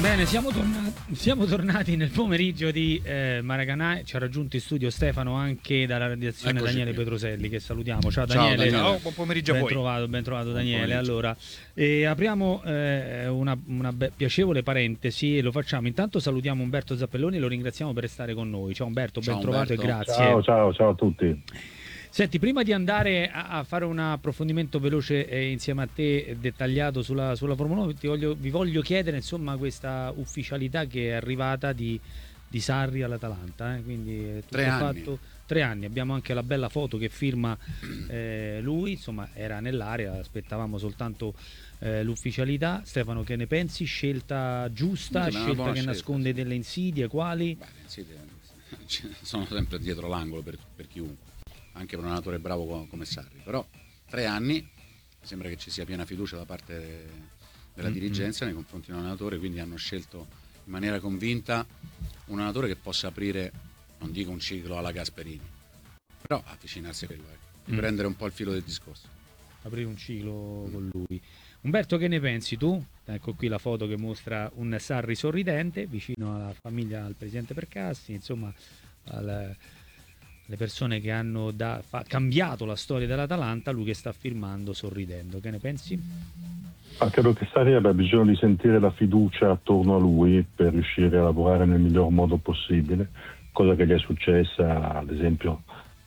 Bene, siamo tornati nel pomeriggio di Maracanã. Ci ha raggiunto in studio Stefano anche dalla redazione. Eccoci Daniele qui. Petroselli, che salutiamo. Ciao Daniele. Ciao, buon pomeriggio a voi. Ben trovato Daniele. Allora, apriamo una piacevole parentesi e lo facciamo. Intanto salutiamo Umberto Zappelloni e lo ringraziamo per restare con noi. Ciao Umberto, ben trovato e grazie. Ciao a tutti. Senti, prima di andare a fare un approfondimento veloce insieme a te, dettagliato sulla Formula 1, vi voglio chiedere insomma questa ufficialità che è arrivata di Sarri all'Atalanta. Quindi tutto 3 anni. Fatto 3 anni. Abbiamo anche la bella foto che firma lui, insomma era nell'area, aspettavamo soltanto l'ufficialità. Stefano, che ne pensi? Scelta giusta? Scelta che nasconde delle insidie? Quali? Beh, le insidie sono sempre dietro l'angolo per chiunque, anche per un allenatore bravo come Sarri, però 3 anni sembra che ci sia piena fiducia da parte della dirigenza nei confronti di un allenatore, quindi hanno scelto in maniera convinta un allenatore che possa aprire, non dico un ciclo alla Gasperini, però avvicinarsi a quello, di prendere un po' il filo del discorso. Aprire un ciclo con lui. Umberto, che ne pensi tu? Ecco qui la foto che mostra un Sarri sorridente vicino alla famiglia, al presidente Percassi, insomma le persone che hanno cambiato la storia dell'Atalanta, lui che sta firmando sorridendo. Che ne pensi? Credo che Sarri abbia bisogno di sentire la fiducia attorno a lui per riuscire a lavorare nel miglior modo possibile, cosa che gli è successa ad esempio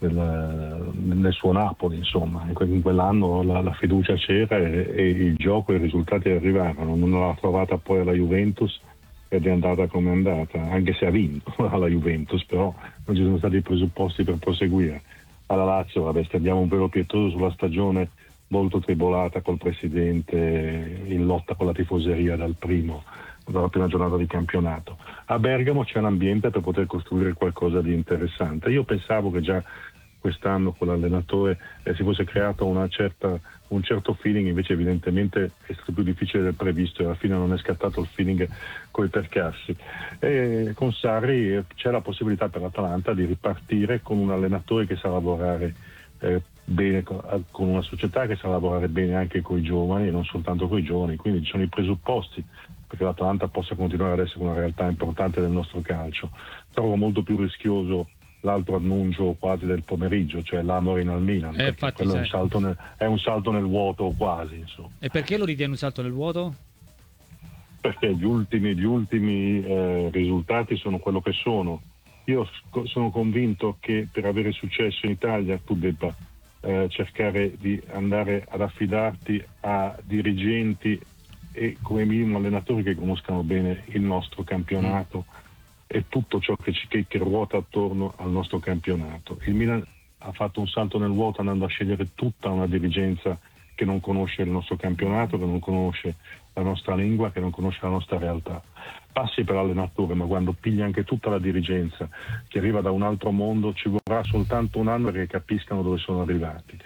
nel suo Napoli, insomma. In quell'anno la fiducia c'era e il gioco e i risultati arrivarono. Non l'ha trovata poi alla Juventus ed è andata come è andata, anche se ha vinto alla Juventus, però non ci sono stati i presupposti per proseguire. Alla Lazio, stendiamo un velo pietoso sulla stagione molto tribolata col presidente, in lotta con la tifoseria dalla prima giornata di campionato. A Bergamo c'è un ambiente per poter costruire qualcosa di interessante. Io pensavo che già quest'anno con l'allenatore si fosse creato un certo feeling, invece evidentemente è stato più difficile del previsto e alla fine non è scattato il feeling coi Percassi. E con Sarri c'è la possibilità per l'Atalanta di ripartire con un allenatore che sa lavorare bene, con una società che sa lavorare bene anche con i giovani e non soltanto con i giovani, quindi ci sono i presupposti perché l'Atalanta possa continuare ad essere una realtà importante del nostro calcio. Trovo molto più rischioso l'altro annuncio quasi del pomeriggio, cioè l'Amorim al Milan, perché quello è un salto nel vuoto quasi, insomma. E perché lo ritiene un salto nel vuoto? Perché gli ultimi risultati sono quello che sono. Io sono convinto che per avere successo in Italia tu debba cercare di andare ad affidarti a dirigenti e come minimo allenatori che conoscano bene il nostro campionato e tutto ciò che ruota attorno al nostro campionato. Il Milan ha fatto un salto nel vuoto andando a scegliere tutta una dirigenza che non conosce il nostro campionato, che non conosce la nostra lingua, che non conosce la nostra realtà. Passi per allenatore, ma quando piglia anche tutta la dirigenza che arriva da un altro mondo, ci vorrà soltanto un anno perché capiscano dove sono arrivati.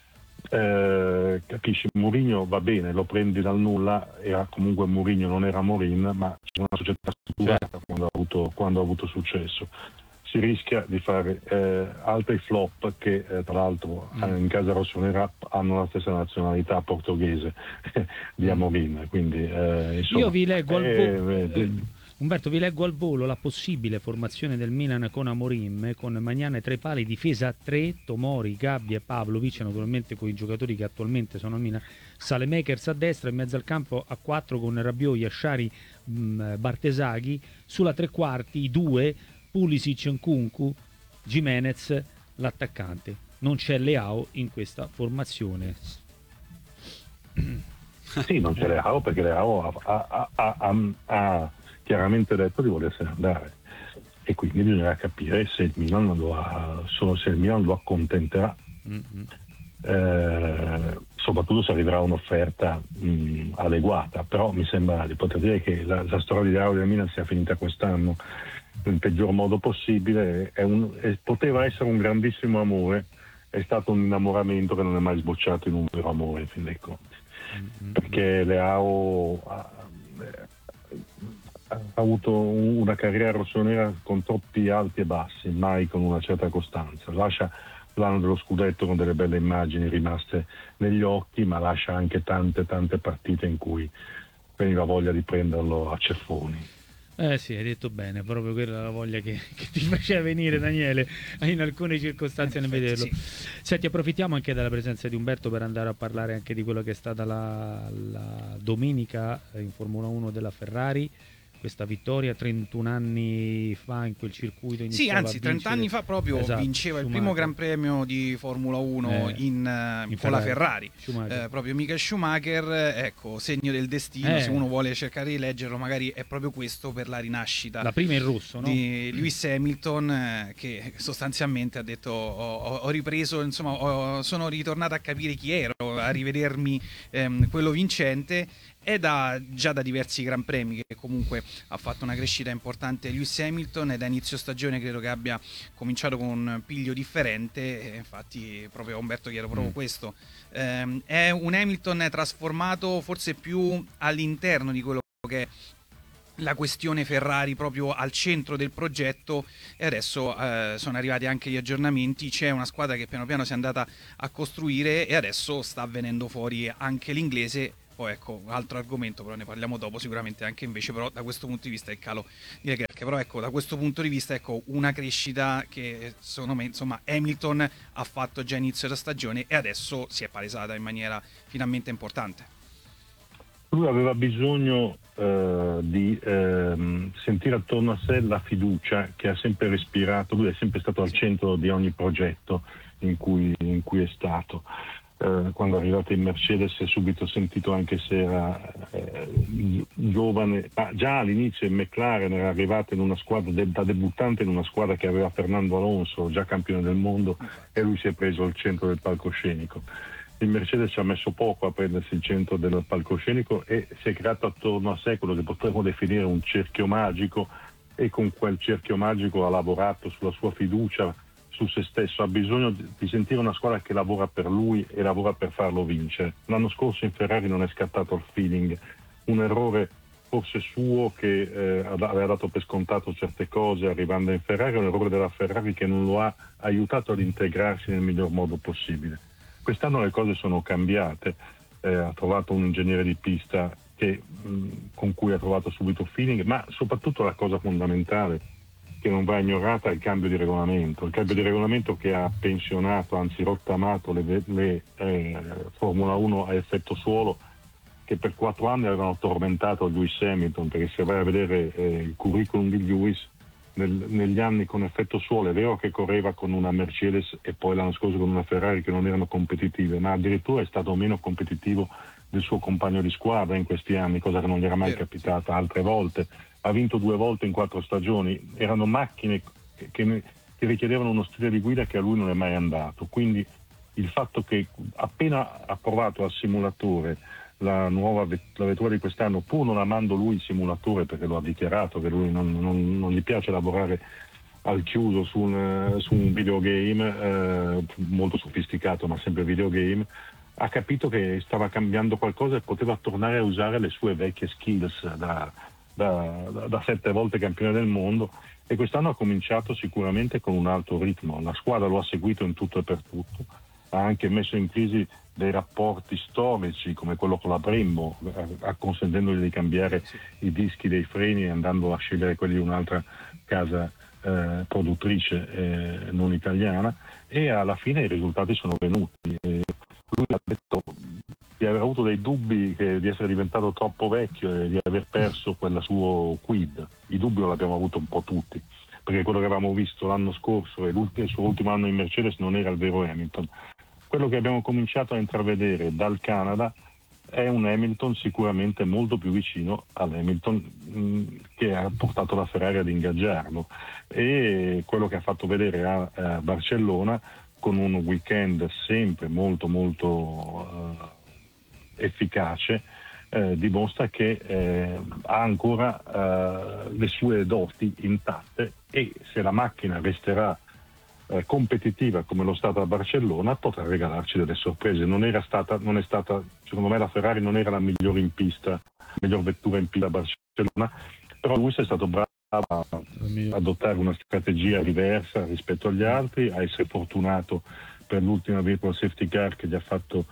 Capisci, Mourinho va bene, lo prendi dal nulla, era comunque Mourinho, non era Mourinho, ma c'è una società strutturata quando ha avuto successo. Si rischia di fare altri flop che tra l'altro in casa rossonera hanno la stessa nazionalità portoghese di Amorim, quindi insomma, io vi leggo Umberto, vi leggo al volo la possibile formazione del Milan con Amorim, con Magnana tra i pali, difesa 3, Tomori, Gabbia e Pavlovic, naturalmente con i giocatori che attualmente sono al Milan, Salemakers a destra, in mezzo al campo a 4 con Rabiot, Yashari, Bartesaghi, sulla tre quarti i 2, Pulisic, Nkunku, Gimenez, l'attaccante. Non c'è Leao in questa formazione. Sì, non c'è Leao perché Leao ha chiaramente detto di volersene andare e quindi bisognerà capire se il Milan lo accontenterà, soprattutto se arriverà un'offerta adeguata. Però mi sembra di poter dire che la storia di Leao del Milan sia finita quest'anno nel peggior modo possibile. Poteva essere un grandissimo amore, è stato un innamoramento che non è mai sbocciato in un vero amore in fin dei conti, perché Leao ha avuto una carriera rossonera con troppi alti e bassi, mai con una certa costanza. Lascia l'anno dello scudetto con delle belle immagini rimaste negli occhi, ma lascia anche tante partite in cui veniva voglia di prenderlo a ceffoni. Sì, hai detto bene, proprio quella la voglia che ti faceva venire, Daniele, in alcune circostanze nel vederlo. Sì. Senti, approfittiamo anche della presenza di Umberto per andare a parlare anche di quello che è stata la domenica in Formula 1 della Ferrari. Questa vittoria 31 anni fa in quel circuito Sì, iniziava anzi, a 30 vincere. anni fa proprio Esatto, vinceva il Schumacher. primo Gran Premio di Formula 1 con la Ferrari. Schumacher. Proprio Michael Schumacher, ecco, segno del destino. Se uno vuole cercare di leggerlo, magari è proprio questo per la rinascita. La prima in rosso, no? Di Lewis Hamilton, che sostanzialmente ha detto: ho ripreso, insomma, sono ritornato a capire chi ero, a rivedermi quello vincente. È già da diversi Gran Premi che comunque ha fatto una crescita importante Lewis Hamilton, e da inizio stagione credo che abbia cominciato con un piglio differente, e infatti proprio a Umberto chiedo proprio questo. È un Hamilton trasformato forse più all'interno di quello che è la questione Ferrari, proprio al centro del progetto, e adesso sono arrivati anche gli aggiornamenti, c'è una squadra che piano piano si è andata a costruire e adesso sta venendo fuori anche l'inglese. Poi ecco, un altro argomento, però ne parliamo dopo sicuramente anche invece, però da questo punto di vista il calo di Leclerc. Però ecco, da questo punto di vista ecco una crescita che secondo me insomma Hamilton ha fatto già inizio della stagione e adesso si è palesata in maniera finalmente importante. Lui aveva bisogno di sentire attorno a sé la fiducia che ha sempre respirato. Lui è sempre stato al centro di ogni progetto in cui è stato. Quando è arrivato in Mercedes si è subito sentito, anche se era giovane, ma già all'inizio in McLaren era arrivato in una squadra da debuttante, in una squadra che aveva Fernando Alonso, già campione del mondo, e lui si è preso il centro del palcoscenico. Il Mercedes ci ha messo poco a prendersi il centro del palcoscenico e si è creato attorno a sé quello che potremmo definire un cerchio magico, e con quel cerchio magico ha lavorato sulla sua fiducia, su se stesso. Ha bisogno di sentire una squadra che lavora per lui e lavora per farlo vincere. L'anno scorso in Ferrari non è scattato il feeling, un errore forse suo che aveva dato per scontato certe cose arrivando in Ferrari, un errore della Ferrari che non lo ha aiutato ad integrarsi nel miglior modo possibile. Quest'anno le cose sono cambiate, ha trovato un ingegnere di pista con cui ha trovato subito feeling, ma soprattutto la cosa fondamentale che non va ignorata è il cambio di regolamento. Il cambio di regolamento che ha pensionato, anzi rottamato le Formula 1 a effetto suolo, che per 4 anni avevano tormentato Lewis Hamilton, perché se vai a vedere il curriculum di Lewis negli anni con effetto suolo, è vero che correva con una Mercedes e poi l'anno scorso con una Ferrari che non erano competitive, ma addirittura è stato meno competitivo del suo compagno di squadra in questi anni, cosa che non gli era mai capitata altre volte. Ha vinto 2 volte in 4 stagioni, erano macchine che richiedevano uno stile di guida che a lui non è mai andato. Quindi il fatto che appena ha provato al simulatore la vettura di quest'anno, pur non amando lui il simulatore, perché lo ha dichiarato che lui non gli piace lavorare al chiuso su un videogame molto sofisticato, ma sempre videogame, ha capito che stava cambiando qualcosa e poteva tornare a usare le sue vecchie skills da 7 volte campione del mondo, e quest'anno ha cominciato sicuramente con un alto ritmo. La squadra lo ha seguito in tutto e per tutto, ha anche messo in crisi dei rapporti storici come quello con la Brembo, consentendogli di cambiare i dischi dei freni e andando a scegliere quelli di un'altra casa produttrice non italiana, e alla fine i risultati sono venuti. Lui ha detto di aver avuto dei dubbi di essere diventato troppo vecchio e di aver perso quella suo quid. I dubbi l'abbiamo avuto un po' tutti, perché quello che avevamo visto l'anno scorso e il suo ultimo anno in Mercedes non era il vero Hamilton. Quello che abbiamo cominciato a intravedere dal Canada è un Hamilton sicuramente molto più vicino all'Hamilton che ha portato la Ferrari ad ingaggiarlo, e quello che ha fatto vedere a Barcellona, con un weekend sempre molto molto efficace, dimostra che ha ancora le sue doti intatte, e se la macchina resterà competitiva come lo è stata a Barcellona potrà regalarci delle sorprese. Non è stata, secondo me la Ferrari non era la migliore in pista, miglior vettura in pista a Barcellona, però lui è stato bravo a adottare una strategia diversa rispetto agli altri, a essere fortunato per l'ultima virtual safety car che gli ha fatto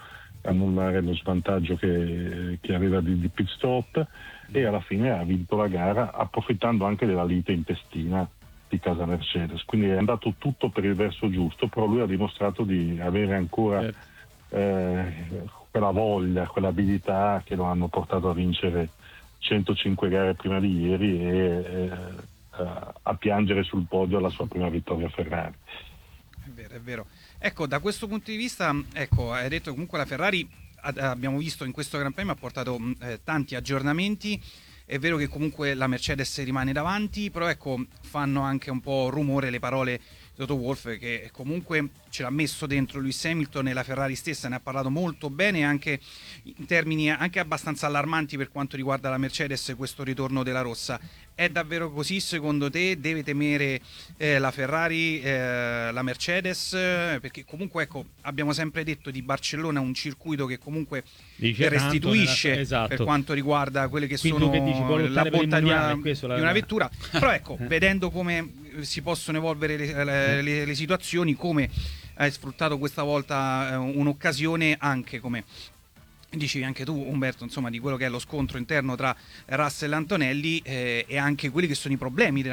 annullare lo svantaggio che aveva di pit stop, e alla fine ha vinto la gara approfittando anche della lite intestina di casa Mercedes. Quindi è andato tutto per il verso giusto, però lui ha dimostrato di avere ancora quella voglia, quell'abilità che lo hanno portato a vincere 105 gare prima di ieri e a piangere sul podio la sua prima vittoria Ferrari. È vero, è vero. Ecco, da questo punto di vista, ecco, hai detto comunque la Ferrari, abbiamo visto in questo Gran Premio, ha portato tanti aggiornamenti. È vero che comunque la Mercedes rimane davanti, però ecco, fanno anche un po' rumore le parole di Toto Wolff, che comunque ce l'ha messo dentro Lewis Hamilton, e la Ferrari stessa ne ha parlato molto bene, anche in termini anche abbastanza allarmanti per quanto riguarda la Mercedes, questo ritorno della rossa. È davvero così secondo te? Deve temere la Ferrari, la Mercedes? Perché comunque ecco, abbiamo sempre detto di Barcellona un circuito che comunque restituisce esatto, per quanto riguarda quelle che quindi sono che dici, la bontà di la... una vettura. Però ecco, vedendo come si possono evolvere le situazioni, come hai sfruttato questa volta un'occasione, anche come dicevi anche tu, Umberto, insomma, di quello che è lo scontro interno tra Russell e Antonelli, e anche quelli che sono i problemi della